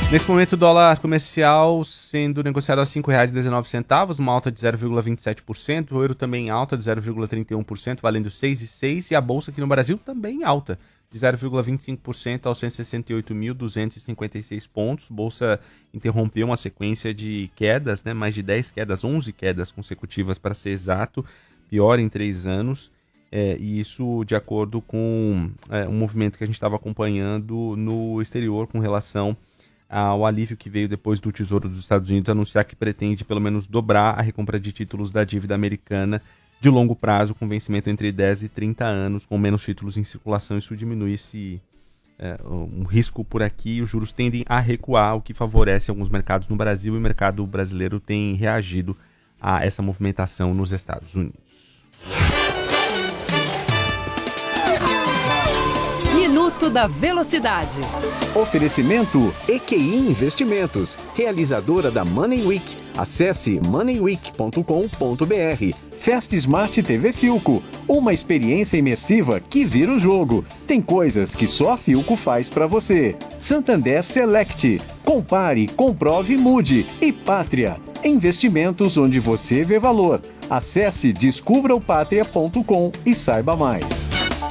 Nesse momento, o dólar comercial sendo negociado a R$ 5,19, uma alta de 0,27%. O euro também em alta de 0,31%, valendo R$ 6,06. E a bolsa aqui no Brasil também alta, de 0,25% aos 168.256 pontos. Bolsa interrompeu uma sequência de quedas, né? Mais de 10 quedas, 11 quedas consecutivas para ser exato, pior em 3 anos. E isso de acordo com um movimento que a gente estava acompanhando no exterior com relação ao alívio que veio depois do Tesouro dos Estados Unidos anunciar que pretende pelo menos dobrar a recompra de títulos da dívida americana de longo prazo, com vencimento entre 10 e 30 anos, com menos títulos em circulação. Isso diminui um risco por aqui. Os juros tendem a recuar, o que favorece alguns mercados no Brasil, e o mercado brasileiro tem reagido a essa movimentação nos Estados Unidos. Minuto da Velocidade. Oferecimento EQI Investimentos, realizadora da Money Week. Acesse moneyweek.com.br. Fast Smart TV Philco, uma experiência imersiva que vira o jogo. Tem coisas que só a Philco faz para você. Santander Select. Compare, comprove e mude. E Pátria. Investimentos onde você vê valor. Acesse descubraopatria.com e saiba mais.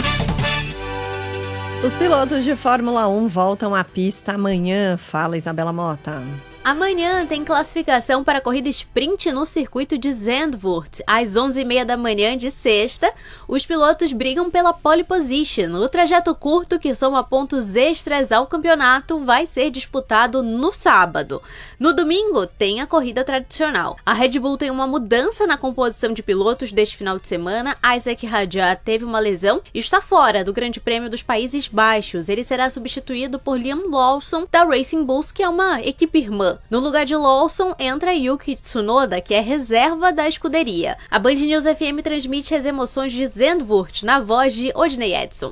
Os pilotos de Fórmula 1 voltam à pista amanhã. Fala, Isabela Mota. Amanhã tem classificação para a corrida sprint no circuito de Zandvoort. Às 11h30 da manhã de sexta, os pilotos brigam pela pole position. O trajeto curto, que soma pontos extras ao campeonato, vai ser disputado no sábado. No domingo, tem a corrida tradicional. A Red Bull tem uma mudança na composição de pilotos deste final de semana. Isaac Hadjar teve uma lesão e está fora do Grande Prêmio dos Países Baixos. Ele será substituído por Liam Lawson, da Racing Bulls, que é uma equipe irmã. No lugar de Lawson, entra Yuki Tsunoda, que é reserva da escuderia. A Band News FM transmite as emoções de Zandvoort, na voz de Odinei Edson.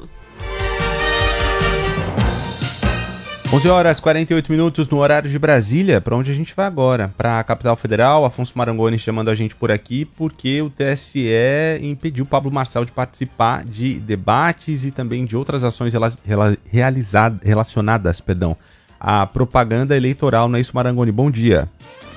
11h48 no horário de Brasília. Para onde a gente vai agora? Para a capital federal. Afonso Marangoni chamando a gente por aqui, porque o TSE impediu Pablo Marçal de participar de debates e também de outras ações relacionadas à propaganda eleitoral. Não é isso, Marangoni? Bom dia.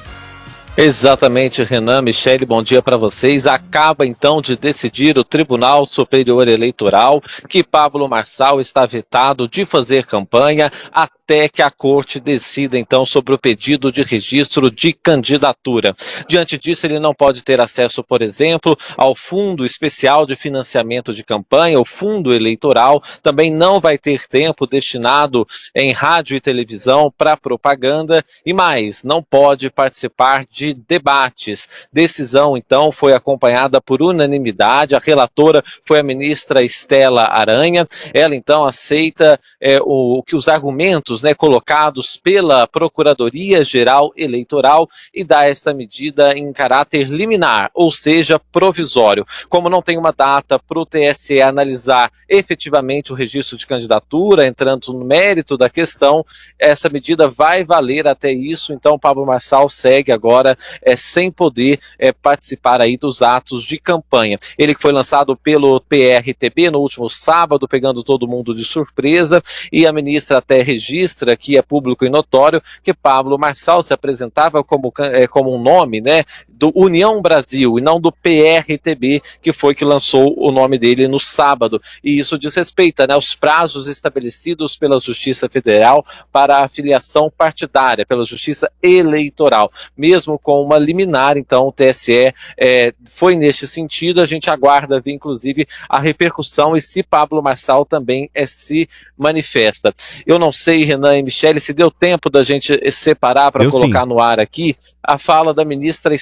Exatamente, Renan, Michele, bom dia para vocês. Acaba então de decidir o Tribunal Superior Eleitoral que Pablo Marçal está vetado de fazer campanha até que a corte decida então sobre o pedido de registro de candidatura. Diante disso, ele não pode ter acesso, por exemplo, ao Fundo Especial de Financiamento de Campanha, o Fundo Eleitoral. Também não vai ter tempo destinado em rádio e televisão para propaganda e mais, não pode participar de debates. Decisão, então, foi acompanhada por unanimidade. A relatora foi a ministra Estela Aranha. Ela, então, aceita que os argumentos colocados pela Procuradoria-Geral Eleitoral e dá esta medida em caráter liminar, ou seja, provisório. Como não tem uma data para o TSE analisar efetivamente o registro de candidatura, entrando no mérito da questão, essa medida vai valer até isso. Então, Pablo Marçal segue agora sem poder participar aí dos atos de campanha. Ele que foi lançado pelo PRTB no último sábado, pegando todo mundo de surpresa, e a ministra até registra, que é público e notório, que Pablo Marçal se apresentava como um nome, do União Brasil e não do PRTB, que foi que lançou o nome dele no sábado. E isso desrespeita aos prazos estabelecidos pela Justiça Federal para a filiação partidária, pela Justiça Eleitoral. Mesmo com uma liminar, então o TSE foi neste sentido. A gente aguarda ver, inclusive, a repercussão e se Pablo Marçal também se manifesta. Eu não sei, Renan e Michele, se deu tempo da gente separar para colocar no ar aqui a fala da ministra